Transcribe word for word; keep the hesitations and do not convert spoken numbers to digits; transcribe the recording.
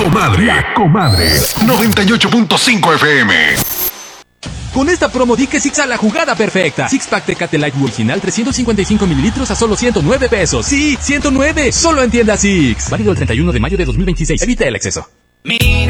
Comadre. La Comadre. noventa y ocho punto cinco F M. Con esta promo di que Six a la jugada perfecta. Six Pack Tecate Light original trescientos cincuenta y cinco mililitros a solo ciento nueve pesos. Sí, ciento nueve. Solo en tienda Six. Válido el treinta y uno de mayo de dos mil veintiséis. Evita el exceso. Mira